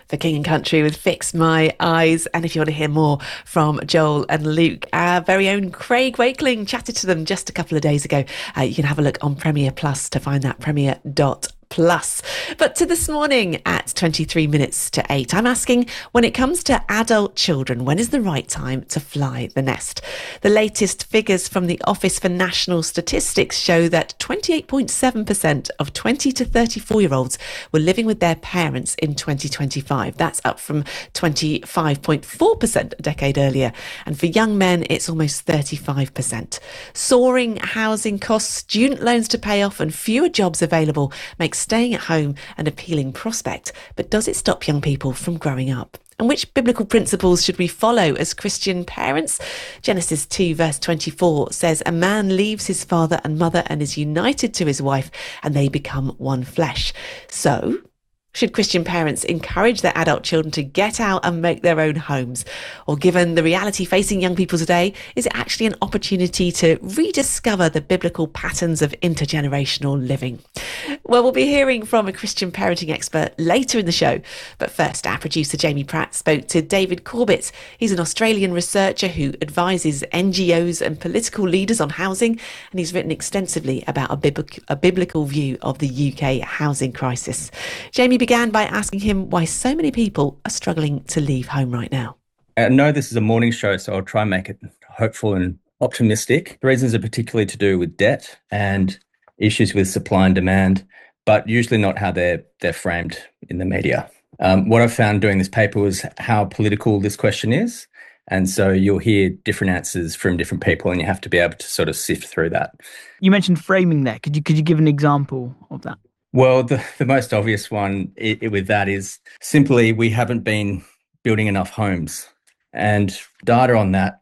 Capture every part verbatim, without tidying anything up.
for King and Country with Fix My Eyes. And if you want to hear more from Joel and Luke, our very own Craig Wakeling chatted to them just a couple of days ago. Uh, you can have a look on Premier Plus to find that, premier dot plus. But to this morning at twenty-three minutes to eight, I'm asking, when it comes to adult children, when is the right time to fly the nest? The latest figures from the Office for National Statistics show that twenty-eight point seven percent of twenty to thirty-four year olds were living with their parents in twenty twenty-five. That's up from twenty-five point four percent a decade earlier. And for young men, it's almost thirty-five percent. Soaring housing costs, student loans to pay off and fewer jobs available makes staying at home an appealing prospect. But does it stop young people from growing up? And which biblical principles should we follow as Christian parents? Genesis two verse twenty-four says, "A man leaves his father and mother and is united to his wife, and they become one flesh." So, should Christian parents encourage their adult children to get out and make their own homes? Or given the reality facing young people today, is it actually an opportunity to rediscover the biblical patterns of intergenerational living? Well, we'll be hearing from a Christian parenting expert later in the show. But first, our producer Jamie Pratt spoke to David Corbett. He's an Australian researcher who advises N G Os and political leaders on housing, and he's written extensively about a, biblical, a biblical view of the U K housing crisis. Jamie began by asking him why so many people are struggling to leave home right now. I know this is a morning show, so I'll try and make it hopeful and optimistic. The reasons are particularly to do with debt and issues with supply and demand, but usually not how they're they're framed in the media. Um, what I've found doing this paper was how political this question is, and so you'll hear different answers from different people, and you have to be able to sort of sift through that. You mentioned framing there. Could you could you give an example of that? Well, the, the most obvious one it, it, with that is simply we haven't been building enough homes. And data on that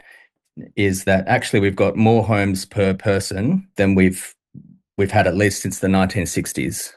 is that actually we've got more homes per person than we've we've had at least since the nineteen sixties.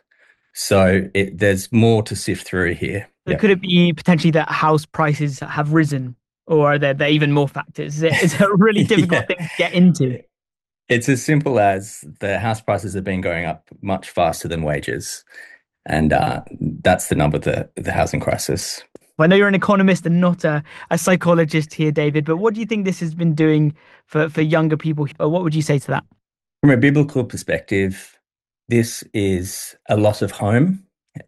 So it, there's more to sift through here. So Yeah. Could it be potentially that house prices have risen, or are there, there even more factors? Is it, is it a really difficult Yeah. thing to get into? It's as simple as the house prices have been going up much faster than wages. And uh, that's the number of the, the housing crisis. I know you're an economist and not a, a psychologist here, David, but what do you think this has been doing for, for younger people? Or what would you say to that? From a biblical perspective, this is a loss of home,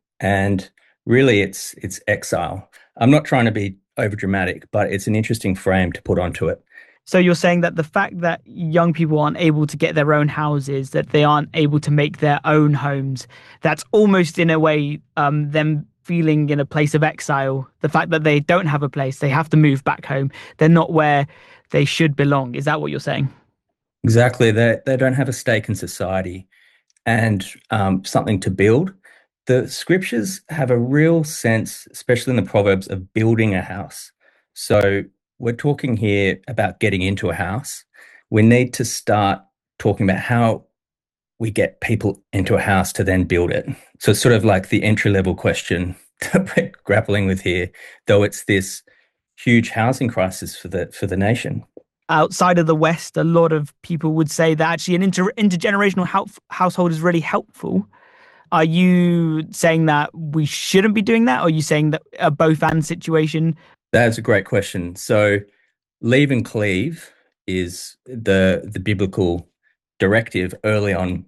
and really it's it's exile. I'm not trying to be overdramatic, but it's an interesting frame to put onto it. So you're saying that the fact that young people aren't able to get their own houses, that they aren't able to make their own homes, that's almost in a way um, them feeling in a place of exile. The fact that they don't have a place, they have to move back home. They're not where they should belong. Is that what you're saying? Exactly. They, they don't have a stake in society and um, something to build. The scriptures have a real sense, especially in the Proverbs, of building a house. So we're talking here about getting into a house. We need to start talking about how we get people into a house to then build it. So it's sort of like the entry-level question that we're grappling with here, though it's this huge housing crisis for the for the nation. Outside of the West, a lot of people would say that actually an inter- intergenerational help- household is really helpful. Are you saying that we shouldn't be doing that? Or are you saying that a both and situation? That's a great question. So leave and cleave is the the biblical directive early on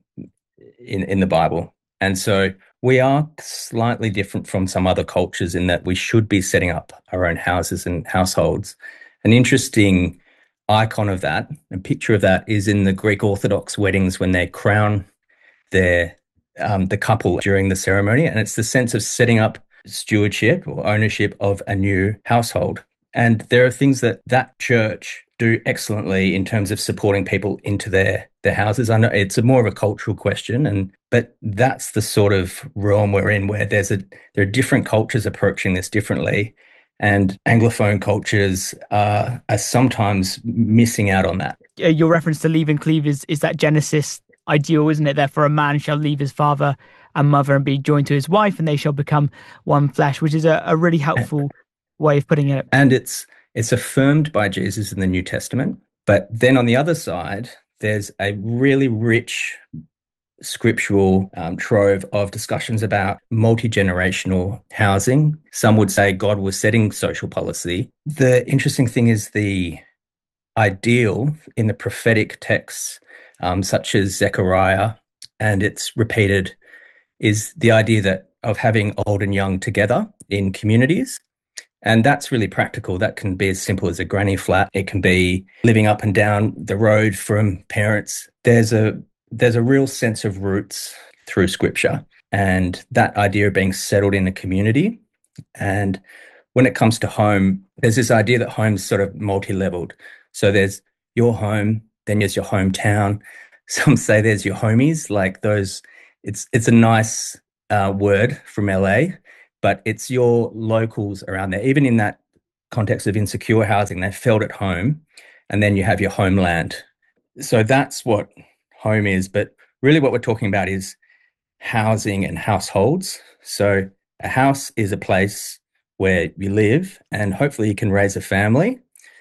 in, in the Bible. And so we are slightly different from some other cultures in that we should be setting up our own houses and households. An interesting icon of that, a picture of that, is in the Greek Orthodox weddings when they crown their um, the couple during the ceremony. And it's the sense of setting up stewardship or ownership of a new household. And there are things that that church do excellently in terms of supporting people into their their houses. I know it's a more of a cultural question, and but that's the sort of realm we're in, where there's a there are different cultures approaching this differently, and Anglophone cultures are, are sometimes missing out on that. Uh, Your reference to leave and cleave is, is that Genesis ideal, isn't it? Therefore, a man shall leave his father and mother and be joined to his wife, and they shall become one flesh, which is a, a really helpful way of putting it. And it's it's affirmed by Jesus in the New Testament. But then on the other side, there's a really rich scriptural um, trove of discussions about multi-generational housing. Some would say God was setting social policy. The interesting thing is the ideal in the prophetic texts, um, such as Zechariah, and it's repeated, is the idea that of having old and young together in communities. And that's really practical. That can be as simple as a granny flat. It can be living up and down the road from parents. There's a there's a real sense of roots through Scripture, and that idea of being settled in a community. And when it comes to home, there's this idea that home's sort of multi-leveled. So there's your home, then there's your hometown. Some say there's your homies, like those. It's it's a nice uh, word from L A, but it's your locals around there. Even in that context of insecure housing, they felt at home, and then you have your homeland. So that's what home is. But really what we're talking about is housing and households. So a house is a place where you live, and hopefully you can raise a family.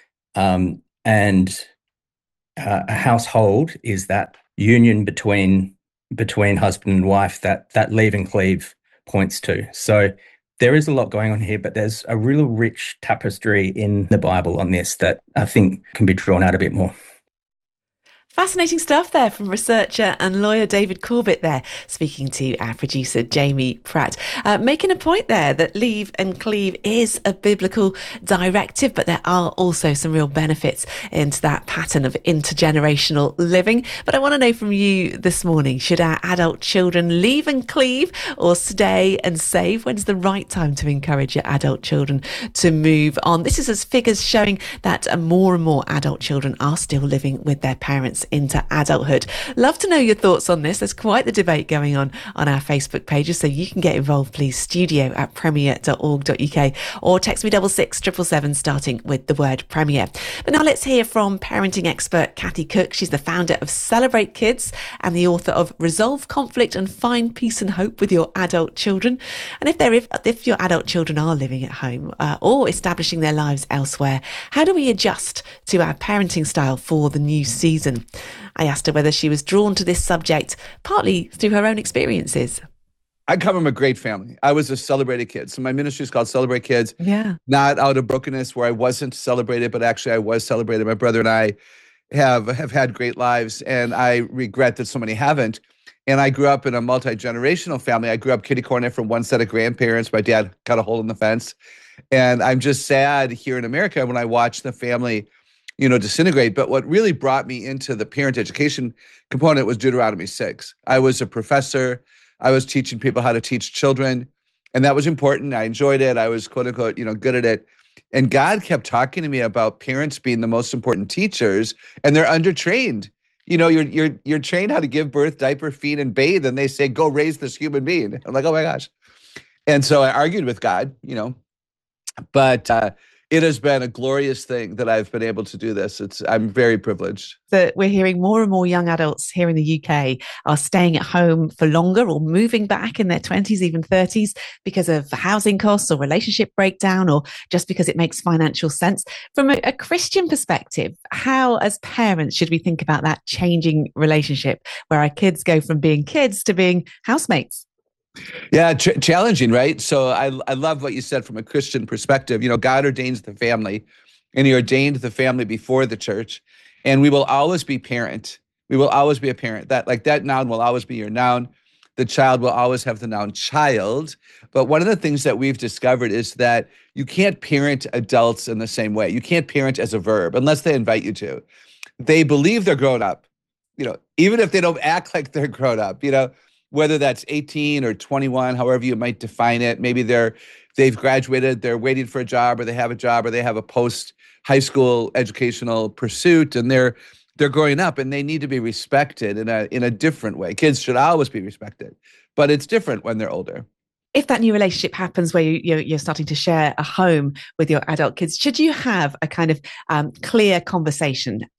Um, and uh, a household is that union between between husband and wife that that Leave and Cleave points to. So there is a lot going on here, but there's a real rich tapestry in the Bible on this that I think can be drawn out a bit more. Fascinating stuff there from researcher and lawyer David Corbett there, speaking to our producer Jamie Pratt, uh, making a point there that Leave and Cleave is a biblical directive, but there are also some real benefits into that pattern of intergenerational living. But I want to know from you this morning, should our adult children leave and cleave or stay and save? When's the right time to encourage your adult children to move on? This is as figures showing that uh, more and more adult children are still living with their parents into adulthood. Love to know your thoughts on this. There's quite the debate going on on our Facebook pages, so you can get involved, please. Studio at premier dot org dot uk or text me double six triple seven starting with the word Premier. But now let's hear from parenting expert Kathy Cook. She's the founder of Celebrate Kids and the author of Resolve Conflict and Find Peace and Hope with Your Adult Children. And if they're if, if your adult children are living at home uh, or establishing their lives elsewhere, how do we adjust to our parenting style for the new season? I asked her whether she was drawn to this subject partly through her own experiences. I come from a great family. I was a celebrated kid. So my ministry is called Celebrate Kids. Yeah. Not out of brokenness where I wasn't celebrated, but actually I was celebrated. My brother and I have, have had great lives, and I regret that so many haven't. And I grew up in a multi-generational family. I grew up kitty corner from one set of grandparents. My dad cut a hole in the fence. And I'm just sad here in America when I watch the family, you know, disintegrate. But what really brought me into the parent education component was Deuteronomy six. I was a professor. I was teaching people how to teach children, and that was important. I enjoyed it. I was, quote unquote, you know, good at it. And God kept talking to me about parents being the most important teachers, and they're undertrained. You know, you're you're you're trained how to give birth, diaper, feed, and bathe, and they say, go raise this human being. I'm like, oh my gosh. And so I argued with God, you know, but uh, it has been a glorious thing that I've been able to do this. It's I'm very privileged. So we're hearing more and more young adults here in the U K are staying at home for longer or moving back in their twenties, even thirties, because of housing costs or relationship breakdown, or just because it makes financial sense. From a, a Christian perspective, how as parents should we think about that changing relationship where our kids go from being kids to being housemates? Yeah, ch- challenging, right? So I I love what you said from a Christian perspective. You know, God ordains the family, and He ordained the family before the church, and we will always be parent. We will always be a parent. That like that noun will always be your noun. The child will always have the noun child. But one of the things that we've discovered is that you can't parent adults in the same way. You can't parent as a verb unless they invite you to. They believe they're grown up, you know, even if they don't act like they're grown up, you know. Whether that's eighteen or twenty-one, however you might define it. Maybe they're, they've graduated, they're waiting for a job, or they have a job, or they have a post-high school educational pursuit, and they're they're growing up, and they need to be respected in a in a different way. Kids should always be respected, but it's different when they're older. If that new relationship happens where you, you're, you're starting to share a home with your adult kids, should you have a kind of um, clear conversation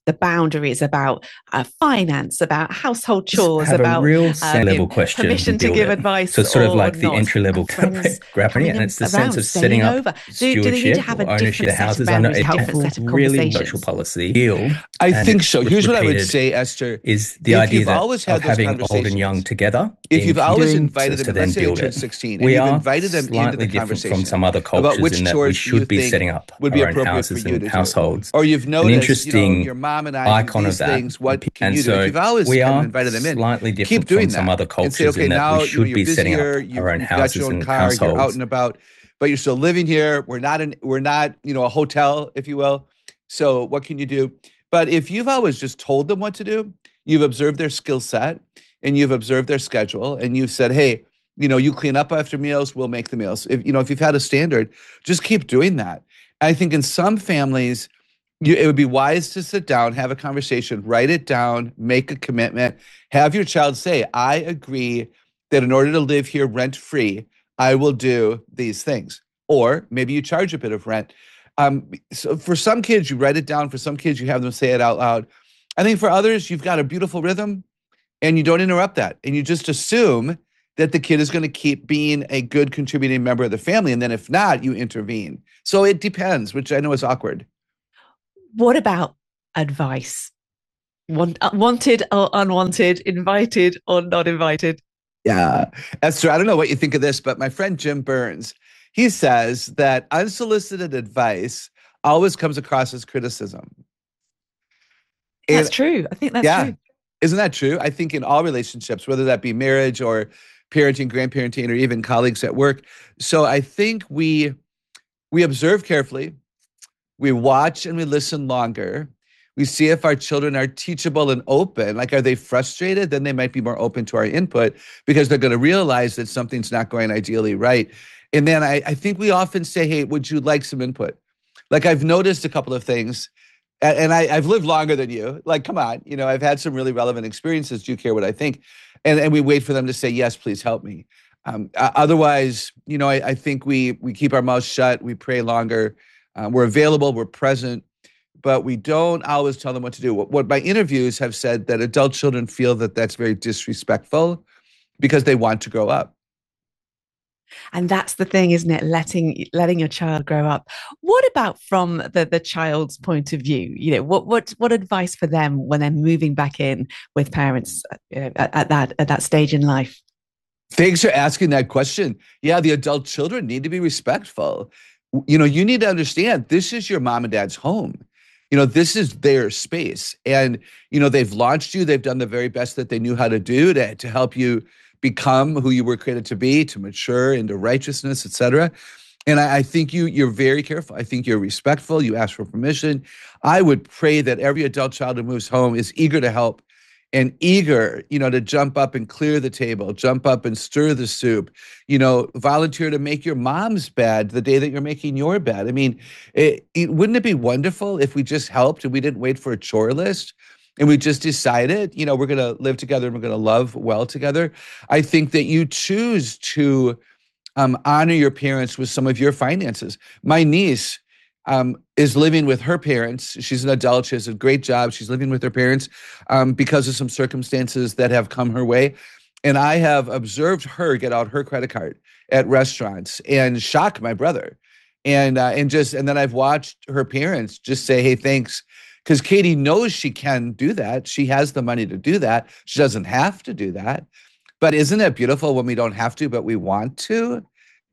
the boundaries about uh, finance, about household chores, have about a real um, center you level know, question permission and to build give it. advice. So it's sort of or like the not, entry level and friends gravity, and coming it's the sense around, of setting staying up over. Do, do they need to stewardship have or a ownership different of set of houses. I know boundaries, a it different helpful, set of really social conversations? policy healed. I and think so. re- Here's what I would repeated say, Esther. is the If idea you've that always of had those having old and young conversations, together if in you've always Doing- invited them to in, then let's say they build turn it. sixteen, and We you've are invited them into slightly the different from conversation some other about cultures which in that we chores you should be think setting up would be our own appropriate for houses you and to do. households. Or you've An noticed, you know, interesting your mom and I do icon these of that. things. What can And you do? so If you've always we kind of are invited them in, slightly keep different doing from some that other and say, cultures okay, in that now we you know should you're be setting up busier, you, our own you've got houses your own and car, you're out households. and about, but you're still living here. We're not in, we're not, you know, a hotel, if you will. So what can you do? But if you've always just told them what to do, you've observed their skill set and you've observed their schedule, and you've said, hey, you know, you clean up after meals, we'll make the meals. If you know, if you've had a standard, just keep doing that. I think in some families, you, it would be wise to sit down, have a conversation, write it down, make a commitment, have your child say, I agree that in order to live here rent free, I will do these things. Or maybe you charge a bit of rent. Um, so for some kids, you write it down. For some kids, you have them say it out loud. I think for others, you've got a beautiful rhythm and you don't interrupt that. And you just assume that the kid is going to keep being a good contributing member of the family. And then if not, you intervene. So it depends, which I know is awkward. What about advice? Want, uh, wanted or unwanted, invited or not invited? Yeah. Esther, I don't know what you think of this, but my friend Jim Burns, he says that unsolicited advice always comes across as criticism. That's And, true. I think that's yeah. true. Isn't that true? I think in all relationships, whether that be marriage or parenting, grandparenting, or even colleagues at work. So I think we we observe carefully, we watch and we listen longer. We see if our children are teachable and open. Like, are they frustrated? Then they might be more open to our input because they're going to realize that something's not going ideally right. And then I, I think we often say, hey, would you like some input? Like, I've noticed a couple of things. And I, I've lived longer than you. Like, come on, you know, I've had some really relevant experiences. Do you care what I think? And and we wait for them to say, yes, please help me. Um, otherwise, you know, I, I think we we keep our mouths shut. We pray longer. Uh, we're available. We're present. But we don't always tell them what to do. What, what my interviews have said that adult children feel that that's very disrespectful because they want to grow up. And that's the thing, isn't it? Letting letting your child grow up. What about from the, the child's point of view? You know, what what what advice for them when they're moving back in with parents uh, at, at that at that stage in life? Thanks for asking that question. Yeah, the adult children need to be respectful. You know, you need to understand this is your mom and dad's home. You know, this is their space. And, you know, they've launched you. They've done the very best that they knew how to do to, to help you become who you were created to be, to mature into righteousness, et cetera. And I, I think you, you're very careful. I think you're respectful. You ask for permission. I would pray that every adult child who moves home is eager to help and eager, you know, to jump up and clear the table, jump up and stir the soup, you know, volunteer to make your mom's bed the day that you're making your bed. I mean, it, it, wouldn't it be wonderful if we just helped and we didn't wait for a chore list? And we just decided, you know, we're going to live together and we're going to love well together. I think that you choose to um, honor your parents with some of your finances. My niece um, is living with her parents. She's an adult. She has a great job. She's living with her parents um, because of some circumstances that have come her way. And I have observed her get out her credit card at restaurants and shock my brother. And uh, and just and then I've watched her parents just say, hey, thanks. Because Katie knows she can do that. She has the money to do that. She doesn't have to do that. But isn't it beautiful when we don't have to, but we want to?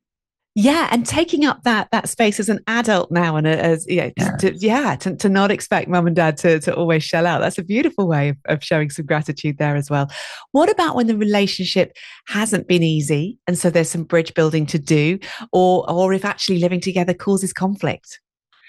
Yeah, and taking up that that space as an adult now, and as you know, Yeah. to, yeah, to, to not expect mum and dad to to always shell out. That's a beautiful way of, of showing some gratitude there as well. What about when the relationship hasn't been easy, and so there's some bridge building to do, or or if actually living together causes conflict?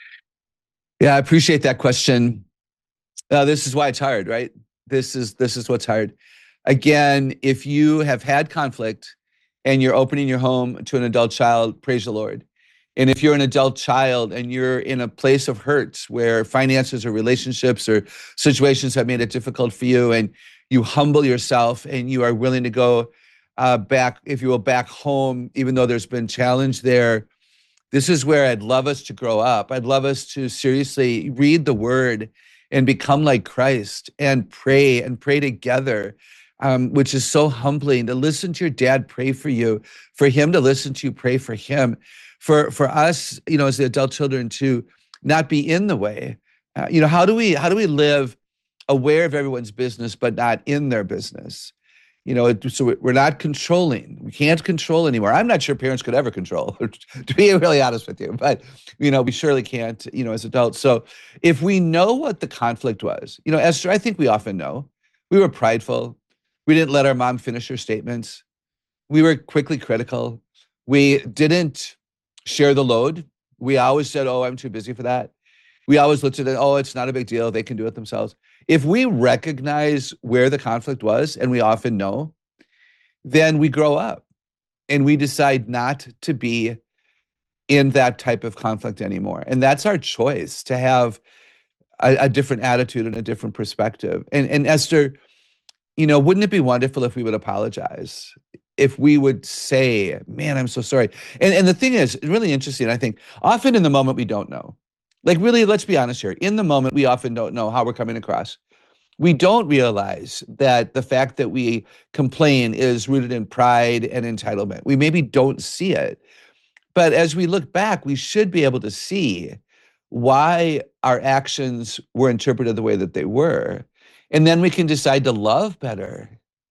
Yeah, I appreciate that question. Uh, this is why it's hard, right? This is this is what's hard. Again, if you have had conflict and you're opening your home to an adult child, praise the Lord. And if you're an adult child and you're in a place of hurt where finances or relationships or situations have made it difficult for you, and you humble yourself and you are willing to go uh, back, if you will, back home, even though there's been challenge there, this is where I'd love us to grow up. I'd love us to seriously read the word and become like Christ and pray and pray together, um, which is so humbling to listen to your dad pray for you, for him to listen to you pray for him, for for us, you know, as the adult children to not be in the way. Uh, you know, how do we how do we live aware of everyone's business but not in their business? You know, so we're not controlling. We can't control anymore. I'm not sure parents could ever control, to be really honest with you. But, you know, we surely can't, you know, as adults. So if we know what the conflict was, you know, Esther, I think we often know. We were prideful. We didn't let our mom finish her statements. We were quickly critical. We didn't share the load. We always said, oh, I'm too busy for that. We always looked at it, oh, it's not a big deal. They can do it themselves. If we recognize where the conflict was, and we often know, then we grow up and we decide not to be in that type of conflict anymore. And that's our choice, to have a, a different attitude and a different perspective. And, and Esther, you know, wouldn't it be wonderful if we would apologize? If we would say, man, I'm so sorry. And, and the thing is, really interesting, I think, often in the moment we don't know. Like, really, let's be honest here. In the moment, we often don't know how we're coming across. We don't realize that the fact that we complain is rooted in pride and entitlement. We maybe don't see it. But as we look back, we should be able to see why our actions were interpreted the way that they were. And then we can decide to love better.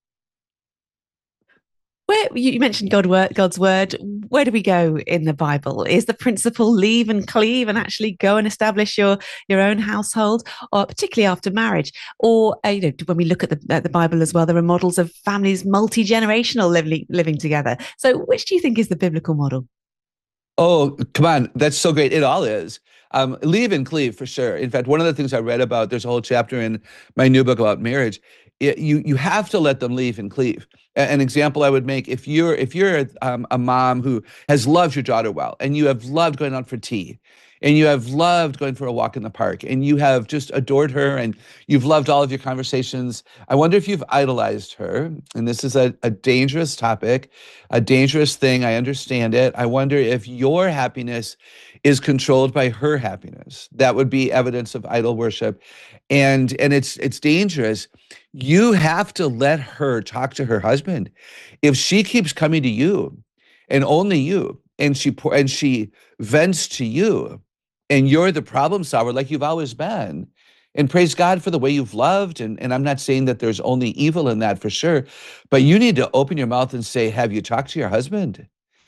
Where you mentioned God, God's word, where do we go in the Bible? Is the principle leave and cleave and actually go and establish your, your own household, or particularly after marriage? Or, uh, you know, when we look at the, at the Bible as well, there are models of families multi-generational living, living together. So which do you think is the biblical model? Oh, come on. That's so great. It all is. Um, leave and cleave for sure. In fact, one of the things I read about, there's a whole chapter in my new book about marriage. It, you you have to let them leave and cleave. A- An example I would make, if you're if you're um, a mom who has loved your daughter well, and you have loved going out for tea, and you have loved going for a walk in the park, and you have just adored her, and you've loved all of your conversations, I wonder if you've idolized her. And this is a, a dangerous topic, a dangerous thing. I understand it. I wonder if your happiness is controlled by her happiness. That would be evidence of idol worship. And and it's it's dangerous. You have to let her talk to her husband. If she keeps coming to you and only you, and she pour, and she vents to you, and you're the problem solver like you've always been, and praise God for the way you've loved, and, and I'm not saying that there's only evil in that for sure, but you need to open your mouth and say, have you talked to your husband?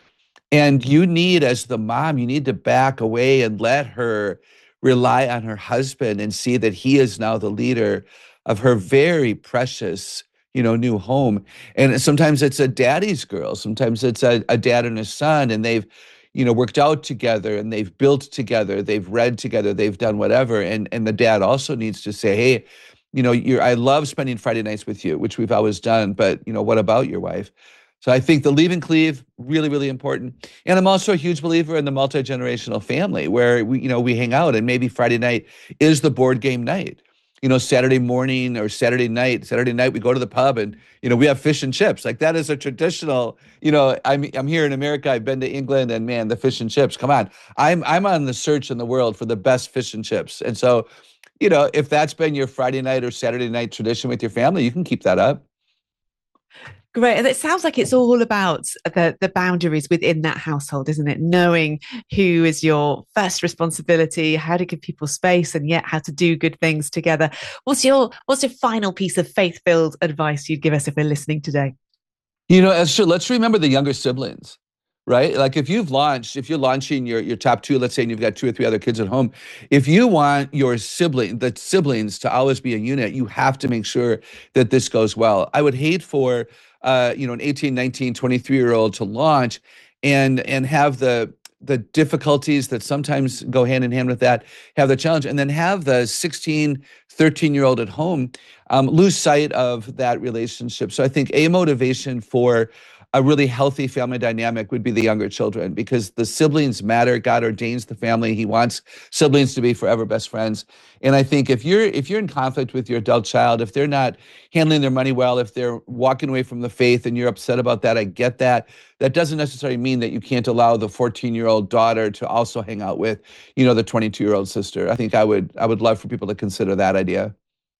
And you need, as the mom, you need to back away and let her rely on her husband and see that he is now the leader of her very precious, you know, new home. And sometimes it's a daddy's girl. Sometimes it's a, a dad and a son, and they've, you know, worked out together, and they've built together, they've read together, they've done whatever. And and the dad also needs to say, hey, you know, you're, I love spending Friday nights with you, which we've always done, but, you know, what about your wife? So I think the leave and cleave, really, really important. And I'm also a huge believer in the multi-generational family, where we, you know, we hang out, and maybe Friday night is the board game night. You know, Saturday morning or Saturday night, Saturday night we go to the pub, and, you know, we have fish and chips. Like, that is a traditional, you know, I'm I'm here in America, I've been to England, and man, the fish and chips, come on. I'm I'm on the search in the world for the best fish and chips. And so, you know, if that's been your Friday night or Saturday night tradition with your family, you can keep that up. Great. And it sounds like it's all about the, the boundaries within that household, isn't it? Knowing who is your first responsibility, how to give people space, and yet how to do good things together. What's your what's your final piece of faith-filled advice you'd give us if we're listening today? You know, Esther, let's remember the younger siblings, right? Like, if you've launched, if you're launching your, your top two, let's say, and you've got two or three other kids at home, if you want your sibling, the siblings to always be a unit, you have to make sure that this goes well. I would hate for Uh, you know, an eighteen, nineteen, twenty-three year old to launch and and have the the difficulties that sometimes go hand in hand with that, have the challenge, and then have the sixteen, thirteen year old at home um, lose sight of that relationship. So I think a motivation for a really healthy family dynamic would be the younger children, because the siblings matter. God ordains the family. He wants siblings to be forever best friends. And I think if you're if you're in conflict with your adult child, if they're not handling their money well, if they're walking away from the faith and you're upset about that, I get that. That doesn't necessarily mean that you can't allow the fourteen-year-old daughter to also hang out with, you know, the twenty-two-year-old sister. I think I would I would love for people to consider that idea.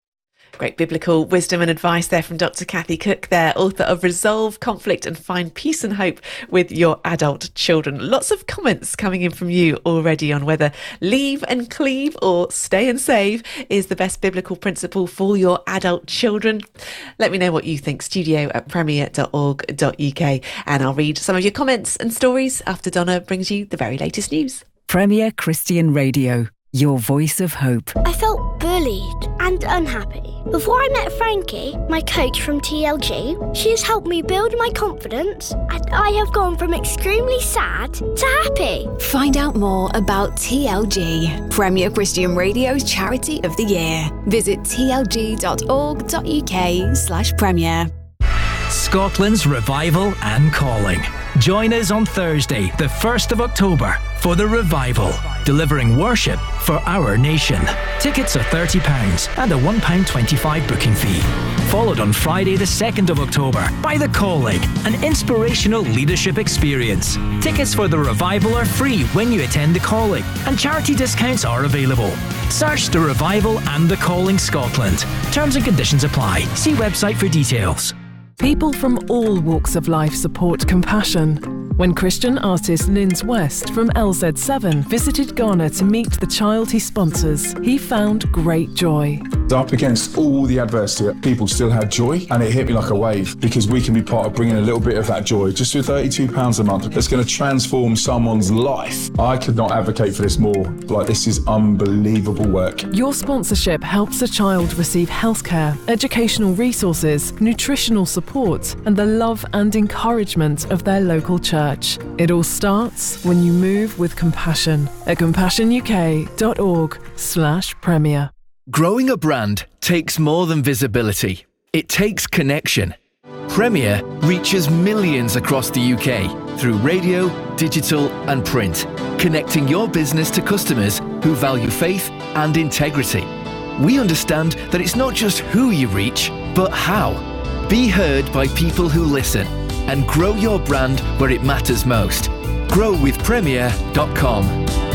Great biblical wisdom and advice there from Doctor Kathy Cook there, author of Resolve Conflict and Find Peace and Hope with Your Adult Children. Lots of comments coming in from you already on whether leave and cleave or stay and save is the best biblical principle for your adult children. Let me know what you think. Studio at premier dot org dot uk, and I'll read some of your comments and stories after Donna brings you the very latest news. Premier Christian Radio, your voice of hope. I felt bullied and unhappy. Before I met Frankie, my coach from T L G, she has helped me build my confidence, and I have gone from extremely sad to happy. Find out more about T L G, Premier Christian Radio's Charity of the Year. Visit t l g dot org dot u k slash premier. Scotland's Revival and Calling. Join us on Thursday, the first of October, for the Revival, delivering worship for our nation. Tickets are thirty pounds and a one pound twenty-five booking fee. Followed on Friday, the second of October, by The Calling, an inspirational leadership experience. Tickets for the Revival are free when you attend The Calling, and charity discounts are available. Search The Revival and The Calling Scotland. Terms and conditions apply. See website for details. People from all walks of life support compassion. When Christian artist Linz West from L Z seven visited Ghana to meet the child he sponsors, he found great joy. Up against all the adversity, people still had joy, and it hit me like a wave, because we can be part of bringing a little bit of that joy just for thirty-two pounds a month. That's going to transform someone's life. I could not advocate for this more. Like, this is unbelievable work. Your sponsorship helps a child receive healthcare, educational resources, nutritional support, and the love and encouragement of their local church. It all starts when you move with compassion at compassion u k dot org slash premier. Growing a brand takes more than visibility. It takes connection. Premier reaches millions across the U K through radio, digital and print, connecting your business to customers who value faith and integrity. We understand that it's not just who you reach, but how. Be heard by people who listen, and grow your brand where it matters most. grow with premier dot com.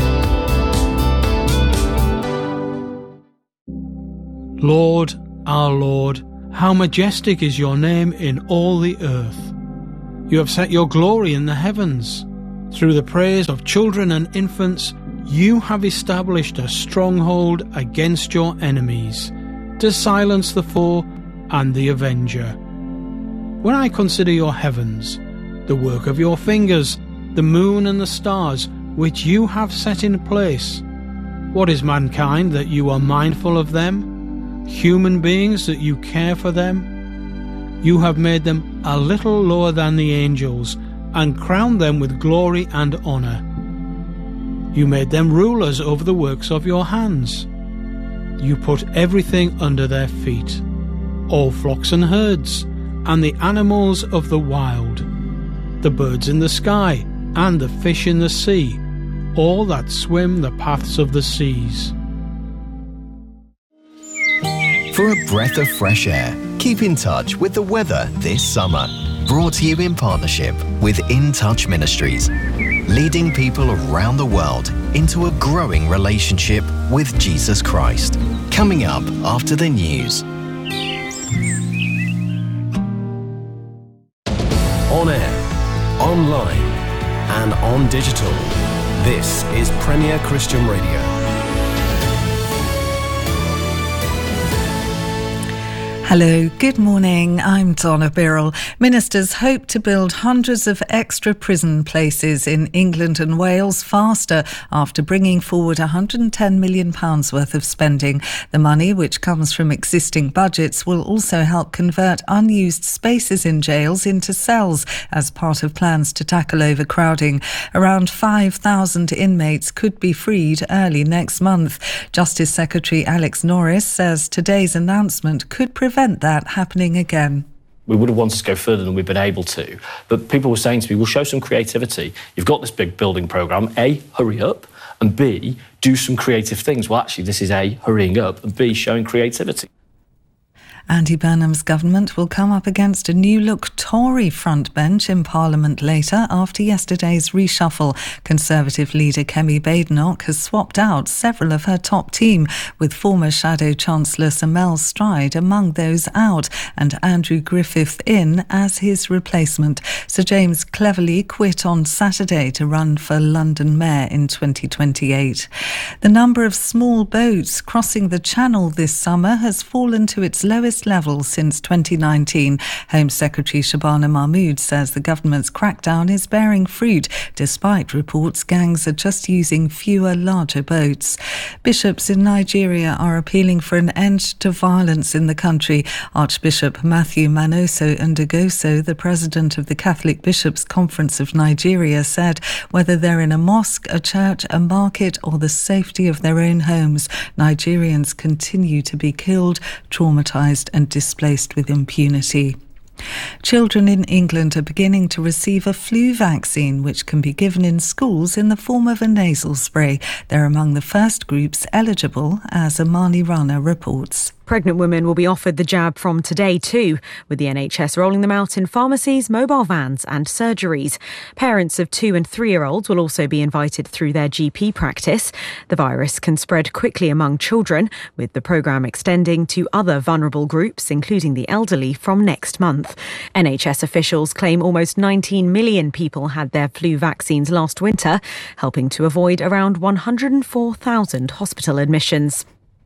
Lord, our Lord, how majestic is your name in all the earth. You have set your glory in the heavens. Through the praise of children and infants, you have established a stronghold against your enemies, to silence the foe and the avenger. When I consider your heavens, the work of your fingers, the moon and the stars, which you have set in place, what is mankind that you are mindful of them? Human beings that you care for them? You have made them a little lower than the angels, and crowned them with glory and honour. You made them rulers over the works of your hands. You put everything under their feet, all flocks and herds, and the animals of the wild, the birds in the sky, and the fish in the sea, all that swim the paths of the seas. For a breath of fresh air, keep in touch with the weather this summer. Brought to you in partnership with In Touch Ministries, leading people around the world into a growing relationship with Jesus Christ. Coming up after the news. On air, online, and on digital. This is Premier Christian Radio. Hello, good morning. I'm Donna Birrell. Ministers hope to build hundreds of extra prison places in England and Wales faster after bringing forward one hundred ten million pounds worth of spending. The money, which comes from existing budgets, will also help convert unused spaces in jails into cells as part of plans to tackle overcrowding. Around five thousand inmates could be freed early next month. Justice Secretary Alex Norris says today's announcement could prevent that happening again. We would have wanted to go further than we've been able to. But people were saying to me, well, show some creativity. You've got this big building programme. A, hurry up. And B, do some creative things. Well, actually, this is A, hurrying up, and B, showing creativity. Andy Burnham's government will come up against a new-look Tory frontbench in Parliament later after yesterday's reshuffle. Conservative leader Kemi Badenoch has swapped out several of her top team, with former Shadow Chancellor Sir Mel Stride among those out and Andrew Griffith in as his replacement. Sir James Cleverly quit on Saturday to run for London Mayor in twenty twenty-eight. The number of small boats crossing the Channel this summer has fallen to its lowest level since twenty nineteen. Home Secretary Shabana Mahmood says the government's crackdown is bearing fruit, despite reports gangs are just using fewer larger boats. Bishops in Nigeria are appealing for an end to violence in the country. Archbishop Matthew Manoso Ndugoso, the president of the Catholic Bishops' Conference of Nigeria, said whether they're in a mosque, a church, a market or the safety of their own homes, Nigerians continue to be killed, traumatised and displaced with impunity. Children in England are beginning to receive a flu vaccine, which can be given in schools in the form of a nasal spray. They're among the first groups eligible, as Amani Rana reports. Pregnant women will be offered the jab from today too, with the N H S rolling them out in pharmacies, mobile vans and surgeries. Parents of two and three-year-olds will also be invited through their G P practice. The virus can spread quickly among children, with the programme extending to other vulnerable groups, including the elderly, from next month. N H S officials claim almost nineteen million people had their flu vaccines last winter, helping to avoid around one hundred four thousand hospital admissions.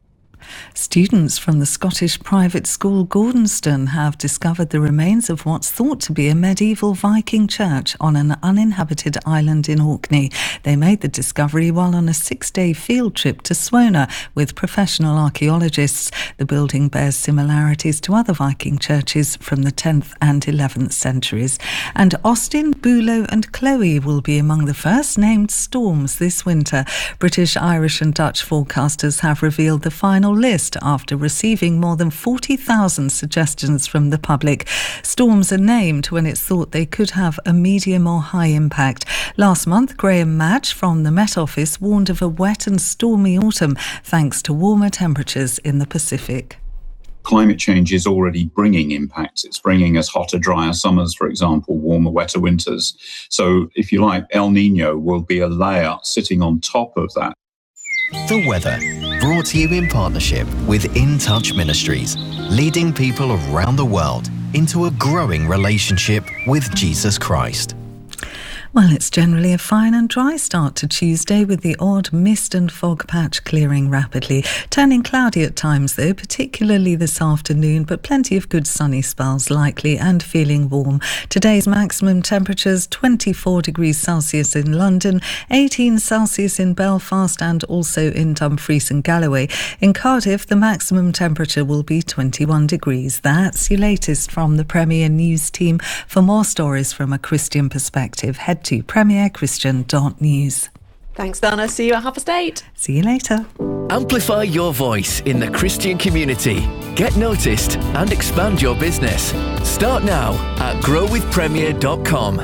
Students from the Scottish private school Gordonston have discovered the remains of what's thought to be a medieval Viking church on an uninhabited island in Orkney. They made the discovery while on a six-day field trip to Swona with professional archaeologists. The building bears similarities to other Viking churches from the tenth and eleventh centuries. And Austin, Bulow and Chloe will be among the first named storms this winter. British, Irish and Dutch forecasters have revealed the final list after receiving more than forty thousand suggestions from the public. Storms are named when it's thought they could have a medium or high impact. Last month, Graham Madge from the Met Office warned of a wet and stormy autumn thanks to warmer temperatures in the Pacific. Climate change is already bringing impacts. It's bringing us hotter, drier summers, for example, warmer, wetter winters. So, if you like, El Nino will be a layer sitting on top of that. The weather, brought to you in partnership with In Touch Ministries, leading people around the world into a growing relationship with Jesus Christ. Well, it's generally a fine and dry start to Tuesday, with the odd mist and fog patch clearing rapidly. Turning cloudy at times, though, particularly this afternoon, but plenty of good sunny spells likely and feeling warm. Today's maximum temperatures twenty-four degrees Celsius in London, eighteen Celsius in Belfast and also in Dumfries and Galloway. In Cardiff, the maximum temperature will be twenty-one degrees. That's your latest from the Premier News team. For more stories from a Christian perspective, head to premier christian dot news. Thanks, Donna. See you at half past eight. See you later. Amplify your voice in the Christian community. Get noticed and expand your business. Start now at grow with premier dot com.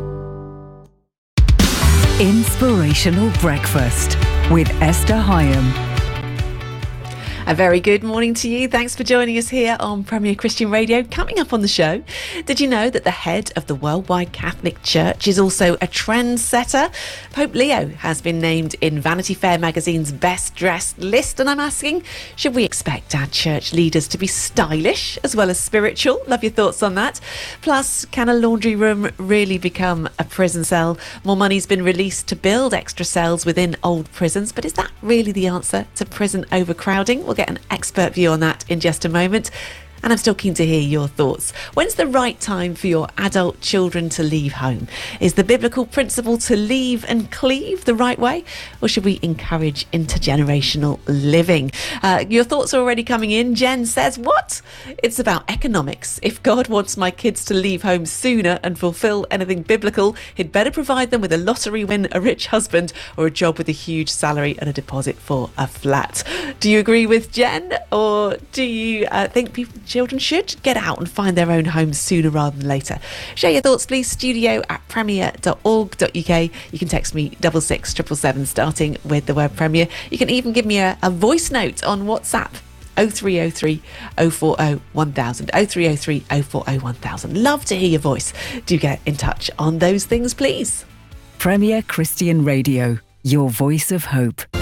Inspirational Breakfast with Esther Hyam. A very good morning to you. Thanks for joining us here on Premier Christian Radio. Coming up on the show, did you know that the head of the Worldwide Catholic Church is also a trendsetter? Pope Leo has been named in Vanity Fair magazine's best dressed list, and I'm asking, should we expect our church leaders to be stylish as well as spiritual? Love your thoughts on that. Plus, can a laundry room really become a prison cell? More money's been released to build extra cells within old prisons, but is that really the answer to prison overcrowding? We'll get an expert view on that in just a moment. And I'm still keen to hear your thoughts. When's the right time for your adult children to leave home? Is the biblical principle to leave and cleave the right way? Or should we encourage intergenerational living? Uh, your thoughts are already coming in. Jen says, what? It's about economics. If God wants my kids to leave home sooner and fulfill anything biblical, he'd better provide them with a lottery win, a rich husband, or a job with a huge salary and a deposit for a flat. Do you agree with Jen? Or do you uh, think people children should get out and find their own homes sooner rather than later. Share your thoughts, please. Studio at premier dot org dot uk. You can text me double six triple seven, starting with the word Premier. You can even give me a, a voice note on WhatsApp. oh three oh three oh four oh one thousand, oh three oh three oh four oh one thousand. Love to hear your voice. Do get in touch on those things, please. Premier Christian Radio, your voice of hope.